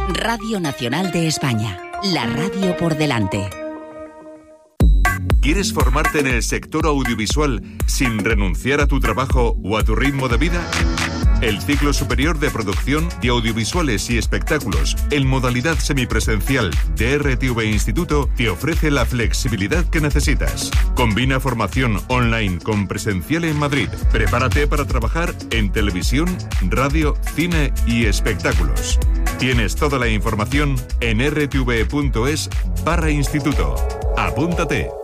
Radio Nacional de España. La radio por delante. ¿Quieres formarte en el sector audiovisual sin renunciar a tu trabajo o a tu ritmo de vida? El ciclo superior de producción de audiovisuales y espectáculos en modalidad semipresencial de RTV Instituto te ofrece la flexibilidad que necesitas. Combina formación online con presencial en Madrid. Prepárate para trabajar en televisión, radio, cine y espectáculos. Tienes toda la información en rtv.es/instituto. ¡Apúntate!